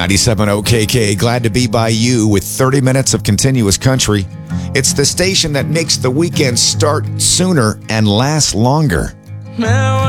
97 OKK, glad to be by you with 30 minutes of continuous country. It's the station that makes the weekend start sooner and last longer.